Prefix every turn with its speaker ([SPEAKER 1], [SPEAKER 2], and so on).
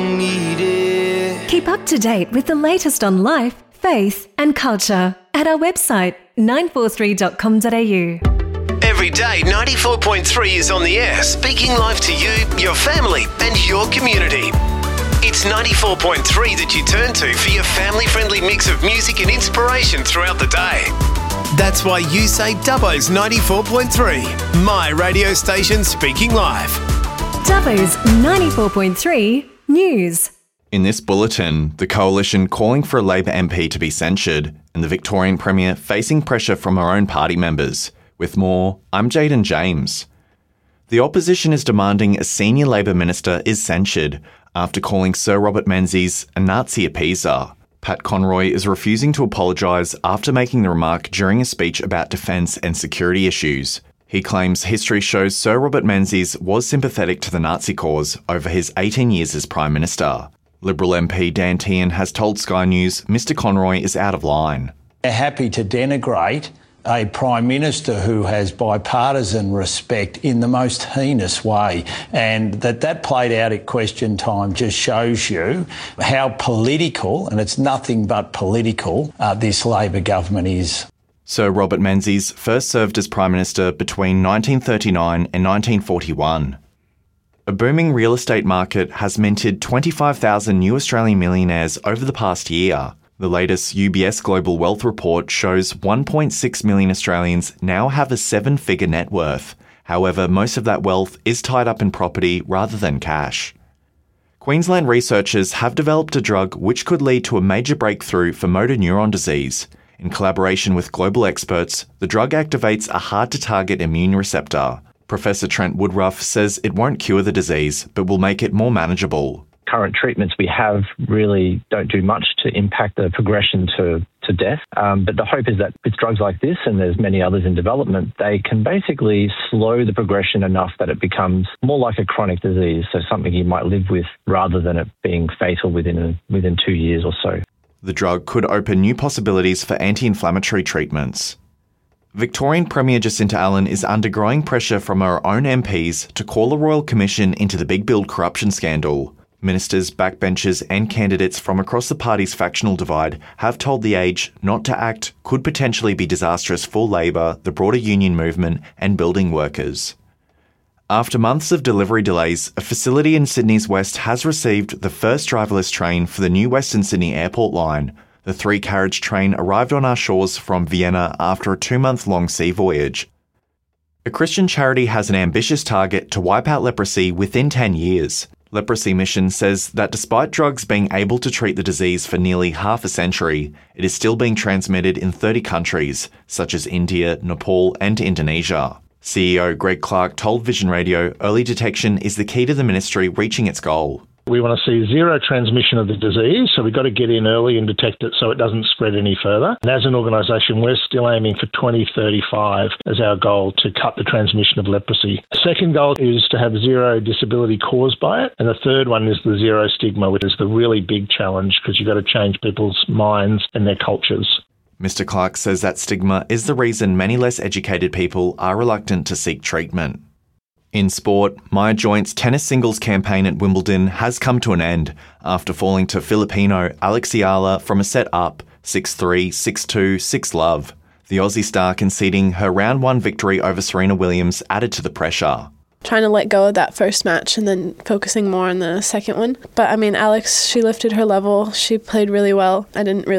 [SPEAKER 1] don't need it.
[SPEAKER 2] Keep up to date with the latest on life, faith and culture at our website 943.com.au.
[SPEAKER 3] Every day, 94.3 is on the air, speaking life to you, your family and your community. It's 94.3 that you turn to for your family-friendly mix of music and inspiration throughout the day. That's why you say Dubbo's 94.3, my radio station speaking life.
[SPEAKER 2] Dubbo's 94.3 News.
[SPEAKER 4] In this bulletin, the Coalition calling for a Labor MP to be censured and the Victorian Premier facing pressure from her own party members. With more, I'm Jaden James. The opposition is demanding a senior Labor minister is censured after calling Sir Robert Menzies a Nazi appeaser. Pat Conroy is refusing to apologise after making the remark during a speech about defence and security issues. He claims history shows Sir Robert Menzies was sympathetic to the Nazi cause over his 18 years as Prime Minister. Liberal MP Dan Tehan has told Sky News Mr Conroy is out of line.
[SPEAKER 5] They're happy to denigrate a Prime Minister who has bipartisan respect in the most heinous way, and that played out at question time just shows you how political, and it's nothing but political, this Labor government is.
[SPEAKER 4] Sir Robert Menzies first served as Prime Minister between 1939 and 1941. A booming real estate market has minted 25,000 new Australian millionaires over the past year. The latest UBS Global Wealth Report shows 1.6 million Australians now have a seven-figure net worth. However, most of that wealth is tied up in property rather than cash. Queensland researchers have developed a drug which could lead to a major breakthrough for motor neuron disease. In collaboration with global experts, the drug activates a hard-to-target immune receptor. Professor Trent Woodruff says it won't cure the disease, but will make it more manageable.
[SPEAKER 6] Current treatments we have really don't do much to impact the progression to death. But the hope is that with drugs like this, and there's many others in development, they can basically slow the progression enough that it becomes more like a chronic disease, so something you might live with rather than it being fatal within 2 years or so.
[SPEAKER 4] The drug could open new possibilities for anti-inflammatory treatments. Victorian Premier Jacinta Allen is under growing pressure from her own MPs to call a royal commission into the Big Build corruption scandal. Ministers, backbenchers and candidates from across the party's factional divide have told The Age not to act could potentially be disastrous for Labor, the broader union movement and building workers. After months of delivery delays, a facility in Sydney's west has received the first driverless train for the new Western Sydney Airport line. The 3-carriage train arrived on our shores from Vienna after a 2-month-long sea voyage. A Christian charity has an ambitious target to wipe out leprosy within 10 years. Leprosy Mission says that despite drugs being able to treat the disease for nearly half a century, it is still being transmitted in 30 countries, such as India, Nepal and Indonesia. CEO Greg Clark told Vision Radio early detection is the key to the ministry reaching its goal.
[SPEAKER 7] We want to see zero transmission of the disease, so we've got to get in early and detect it so it doesn't spread any further. And as an organisation, we're still aiming for 2035 as our goal to cut the transmission of leprosy. The second goal is to have zero disability caused by it. And the third one is the zero stigma, which is the really big challenge because you've got to change people's minds and their cultures.
[SPEAKER 4] Mr. Clark says that stigma is the reason many less educated people are reluctant to seek treatment. In sport, Maya Joint's tennis singles campaign at Wimbledon has come to an end after falling to Filipino Alex Ayala from a set up 6-3, 6-2, 6-love. The Aussie star conceding her round 1 victory over Serena Williams added to the pressure.
[SPEAKER 8] Trying to let go of that first match and then focusing more on the second one. But I mean, Alex, she lifted her level. She played really well. I didn't really